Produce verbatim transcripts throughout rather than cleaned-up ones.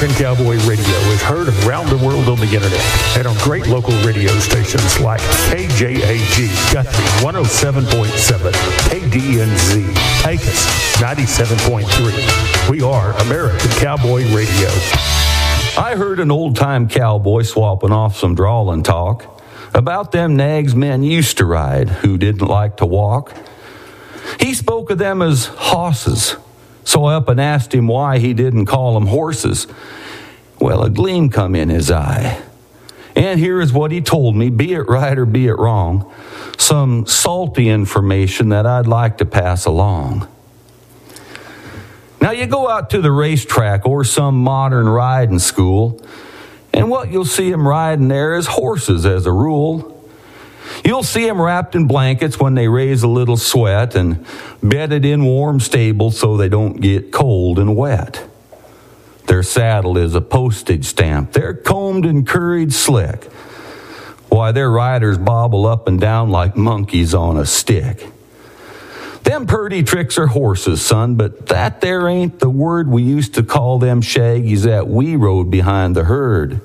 American Cowboy Radio is heard around the world on the internet and on great local radio stations like K J A G Guthrie one oh seven point seven, K D N Z Pecos ninety-seven point three. We are American Cowboy Radio. I heard an old-time cowboy swapping off some drawling talk about them nags men used to ride who didn't like to walk. He spoke of them as hosses. So I up and asked him why he didn't call them horses. Well, a gleam come in his eye. And here is what he told me, be it right or be it wrong, some salty information that I'd like to pass along. Now, you go out to the racetrack or some modern riding school, and what you'll see them riding there is horses as a rule. You'll see them wrapped in blankets when they raise a little sweat and bedded in warm stables so they don't get cold and wet. Their saddle is a postage stamp. They're combed and curried slick. Why, their riders bobble up and down like monkeys on a stick. Them purty tricks are horses, son, but that there ain't the word we used to call them shaggies that we rode behind the herd.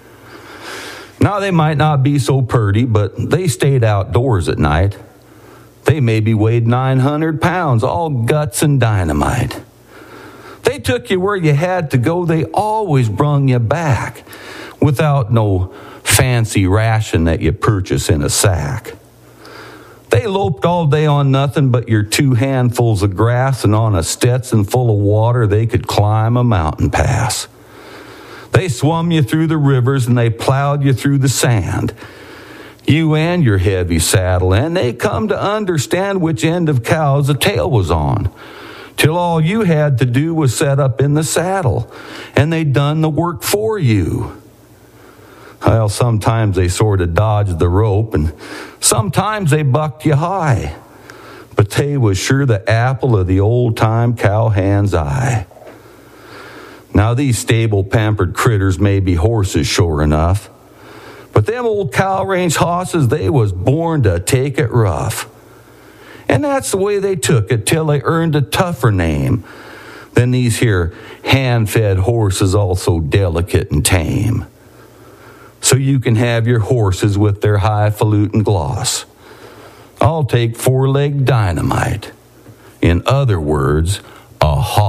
Now, they might not be so purty, but they stayed outdoors at night. They maybe weighed nine hundred pounds, all guts and dynamite. They took you where you had to go. They always brung you back without no fancy ration that you purchase in a sack. They loped all day on nothing but your two handfuls of grass, and on a Stetson full of water they could climb a mountain pass. They swum you through the rivers and they plowed you through the sand. You and your heavy saddle, and they come to understand which end of cows the tail was on, till all you had to do was set up in the saddle, and they done the work for you. Well, sometimes they sort of dodged the rope, and sometimes they bucked you high, but they was sure the apple of the old-time cowhand's eye. Now, these stable-pampered critters may be horses, sure enough, but them old cow range hosses, they was born to take it rough. And that's the way they took it till they earned a tougher name than these here hand-fed horses, also delicate and tame. So you can have your horses with their highfalutin gloss. I'll take four-legged dynamite. In other words, a hoss.